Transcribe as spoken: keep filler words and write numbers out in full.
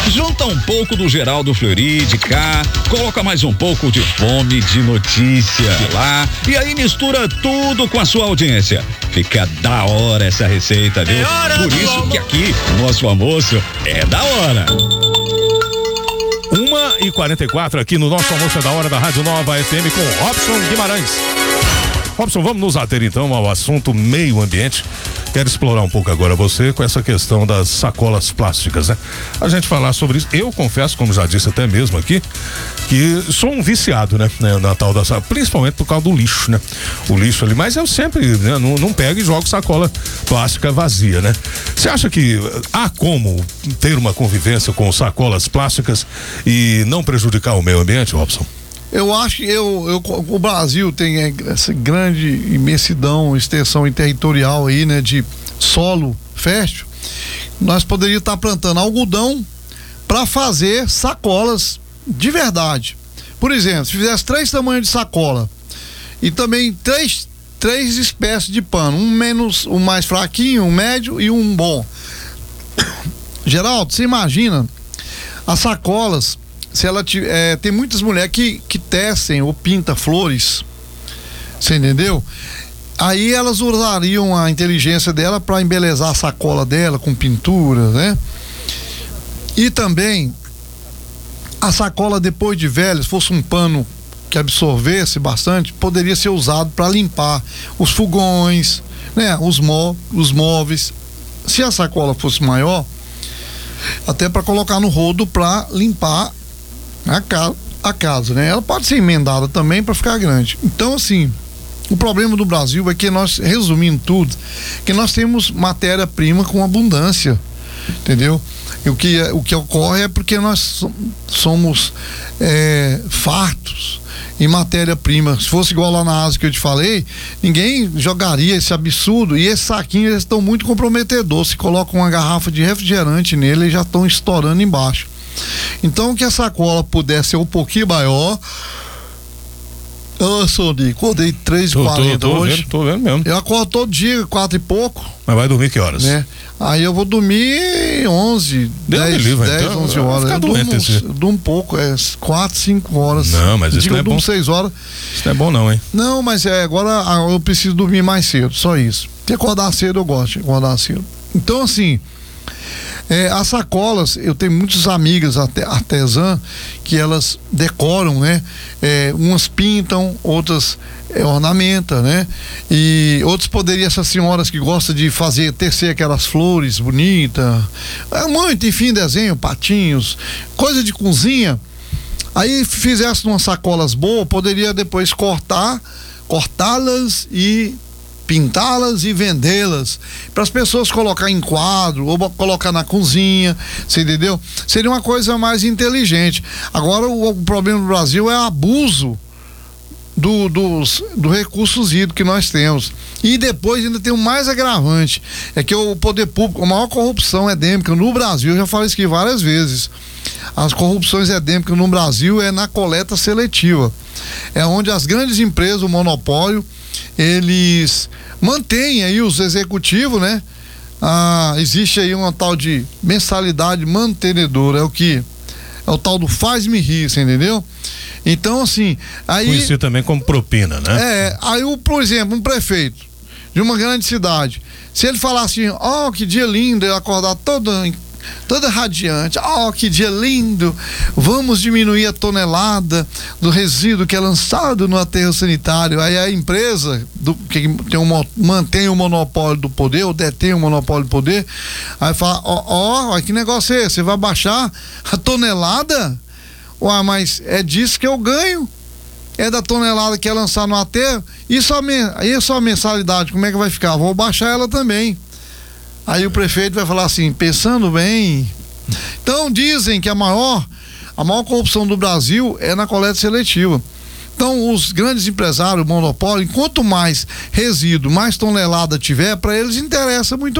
Junta um pouco do Geraldo Fleury de cá, coloca mais um pouco de Fome de Notícia de lá, e aí mistura tudo com a sua audiência. Fica da hora essa receita, viu? Por isso que aqui, nosso almoço é da hora. uma e quarenta e quatro aqui no nosso almoço é da hora da Rádio Nova F M com Robson Guimarães. Robson, vamos nos ater então ao assunto meio ambiente. Quero explorar um pouco agora você com essa questão das sacolas plásticas, né? A gente falar sobre isso. Eu confesso, como já disse até mesmo aqui, que sou um viciado, né? Na tal da sacola, principalmente por causa do lixo, né? O lixo ali, mas eu sempre, né, não, não pego e jogo sacola plástica vazia, né? Você acha que há como ter uma convivência com sacolas plásticas e não prejudicar o meio ambiente, Robson? Eu acho que eu, eu, o Brasil tem essa grande imensidão, extensão territorial aí, né, de solo fértil. Nós poderíamos estar plantando algodão para fazer sacolas de verdade. Por exemplo, se fizesse três tamanhos de sacola e também três, três espécies de pano, um menos, um mais fraquinho, um médio e um bom. Geraldo, você imagina as sacolas. Se ela é, tem muitas mulheres que, que tecem ou pintam flores, você entendeu? Aí elas usariam a inteligência dela para embelezar a sacola dela com pintura, né? E também a sacola, depois de velha, se fosse um pano que absorvesse bastante, poderia ser usado para limpar os fogões, né? Os, mó, os móveis. Se a sacola fosse maior, até para colocar no rodo para limpar A casa, a casa, né? Ela pode ser emendada também para ficar grande. Então, assim, o problema do Brasil é que nós, resumindo tudo, que nós temos matéria-prima com abundância, entendeu? E o que, o que ocorre é porque nós somos é, fartos em matéria-prima. Se fosse igual lá na Ásia que eu te falei, ninguém jogaria esse absurdo. E esses saquinhos, eles estão muito comprometedores. Se coloca uma garrafa de refrigerante nele, eles já estão estourando embaixo. Então, que a sacola pudesse ser um pouquinho maior. Eu Sony, acordei três e quarenta hoje. Vendo, tô vendo mesmo. Eu acordo todo dia, quatro e pouco. Mas vai dormir que horas? Né? Aí eu vou dormir onze, dez, dez, onze horas. Eu durmo, eu durmo um pouco, é quatro, cinco horas. Não, mas isso digo, não é eu durmo bom. seis horas. Isso não é bom não, hein? Não, mas é, agora eu preciso dormir mais cedo, só isso. Porque acordar cedo eu gosto de acordar cedo. Então, assim, É, as sacolas, eu tenho muitas amigas artesãs que elas decoram, né? É, umas pintam, outras é, ornamentam, né? E outros poderiam, essas senhoras que gostam de fazer, tecer aquelas flores bonitas, é muito, enfim, desenho, patinhos, coisa de cozinha. Aí fizesse umas sacolas boas, poderia depois cortar, cortá-las e pintá-las e vendê-las para as pessoas colocar em quadro ou colocar na cozinha, você entendeu? Seria uma coisa mais inteligente. Agora o, o problema do Brasil é o abuso do, dos, do recursos hídricos que nós temos. E depois ainda tem o mais agravante, é que o poder público, a maior corrupção endêmica no Brasil, eu já falei isso aqui várias vezes, as corrupções endêmicas no Brasil é na coleta seletiva, é onde as grandes empresas, o monopólio, eles mantêm aí os executivos, né? Ah, existe aí uma tal de mensalidade mantenedora, é o que é o tal do faz-me rir, você entendeu? Então, assim, aí conhecido também como propina, né? É, aí o, por exemplo, um prefeito de uma grande cidade, se ele falar assim, ó, oh, que dia lindo, ele acordar todo toda radiante, ó, oh, que dia lindo, vamos diminuir a tonelada do resíduo que é lançado no aterro sanitário. Aí a empresa do, que tem um, mantém o monopólio do poder, ou detém o monopólio do poder, aí fala, ó, ó, que negócio é esse? Você vai baixar a tonelada? Ué, mas é disso que eu ganho, é da tonelada que é lançada no aterro, e só, e só a mensalidade, como é que vai ficar? Vou baixar ela também. Aí o prefeito vai falar assim, pensando bem. Então dizem que a maior, a maior corrupção do Brasil é na coleta seletiva. Então os grandes empresários, o monopólio, quanto mais resíduo, mais tonelada tiver, para eles interessa muito